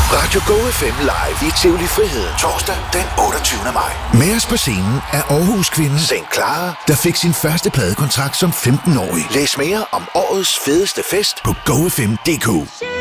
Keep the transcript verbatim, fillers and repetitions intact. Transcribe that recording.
Radio Go F M live i Tivoli Friheden torsdag den otteogtyvende maj. Med os på scenen er Aarhus-kvinden Saint Clara, der fik sin første pladekontrakt som femten-årig. Læs mere om årets fedeste fest på go f m punktum d k.